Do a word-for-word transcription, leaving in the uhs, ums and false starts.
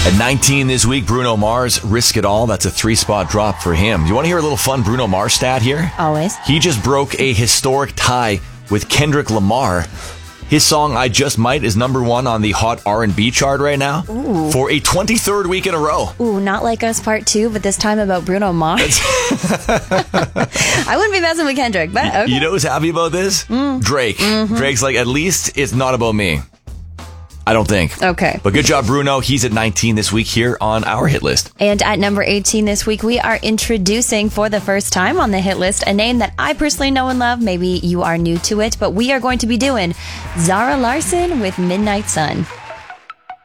At nineteen this week, Bruno Mars, Risk It All. That's a three-spot drop for him. Do you want to hear a little fun Bruno Mars stat here? Always. He just broke a historic tie with Kendrick Lamar. His song, I Just Might, is number one on the Hot R and B chart right now. Ooh. For a twenty-third week in a row. Ooh, Not Like Us Part two, but this time about Bruno Mars. I wouldn't be messing with Kendrick, but okay. You know who's happy about this? Mm. Drake. Mm-hmm. Drake's like, at least it's not about me. I don't think. Okay. But good job, Bruno. He's at nineteen this week here on our hit list. And at number eighteen this week, we are introducing for the first time on the hit list a name that I personally know and love. Maybe you are new to it, but we are going to be doing Zara Larsson with Midnight Sun.